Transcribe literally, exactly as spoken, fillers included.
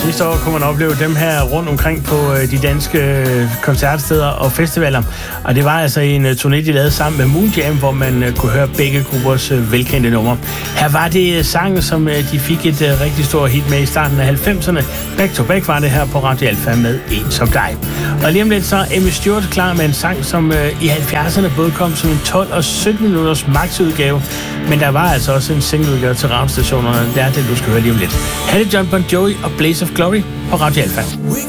Sidste år kunne man opleve dem her rundt omkring på de danske koncertsteder og festivaler. Og det var altså en turné, de lavede sammen med Moon Jam, hvor man kunne høre begge gruppers velkendte numre. Her var det sangen, som de fik et rigtig stort hit med i starten af halvfemserne. Back to Back var det her på Radio Alfa med En som dig. Og lige om lidt så er Amy Stewart klar med en sang, som i halvfjerdserne både kom som en tolv og sytten minutters maxudgave. Men der var altså også en singleudgave til radiostationerne. Det er det, du skal høre lige om lidt. Her er det John Bon Jovi og Blaze of Glory på Radio Alfa.